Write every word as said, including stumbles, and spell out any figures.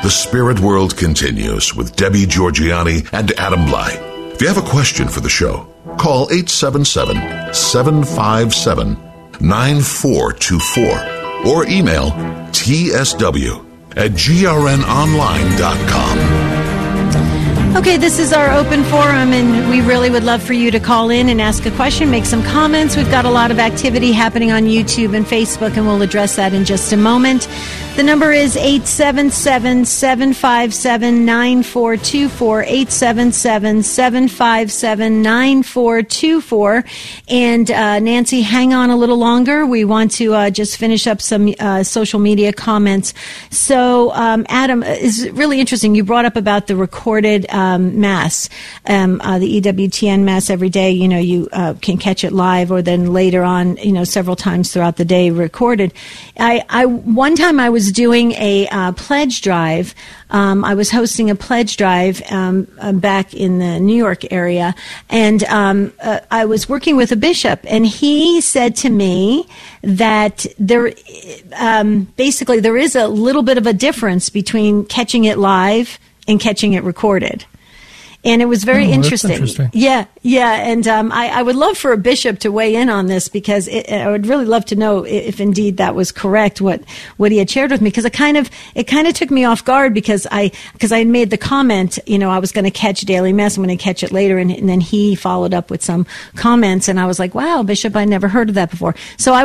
The Spirit World continues with Debbie Georgianni and Adam Blai. If you have a question for the show, call eight seven seven, seven five seven, nine four two four or email t s w at g r n online dot com. Okay, this is our open forum, and we really would love for you to call in and ask a question, make some comments. We've got a lot of activity happening on YouTube and Facebook, and we'll address that in just a moment. The number is eight seven seven, seven five seven, nine four two four, eight seven seven, seven five seven, nine four two four. And uh, Nancy, hang on a little longer. We want to uh, just finish up some uh, social media comments. So, um, Adam, is really interesting. You brought up about the recorded um, mass, um, uh, the E W T N mass every day. You know, you uh, can catch it live, or then later on, you know, several times throughout the day recorded. I, I one time I was doing a uh, pledge drive. Um, I was hosting a pledge drive um, uh, back in the New York area, and um, uh, I was working with a bishop, and he said to me that there, um, basically, there is a little bit of a difference between catching it live and catching it recorded. And it was very oh, interesting. interesting. Yeah, yeah. And um, I, I would love for a bishop to weigh in on this, because it, I would really love to know if, if indeed that was correct, what, what he had shared with me. Because it kind of it kind of took me off guard, because I because I had made the comment, you know, I was going to catch Daily Mass, I'm going to catch it later, and, and then he followed up with some comments, and I was like, wow, Bishop, I never heard of that before. So I